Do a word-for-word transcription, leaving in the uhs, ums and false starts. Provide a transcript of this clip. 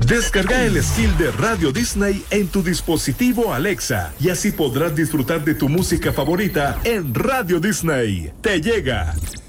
Descarga el skill de Radio Disney en tu dispositivo Alexa y así podrás disfrutar de tu música favorita en Radio Disney. Te llega.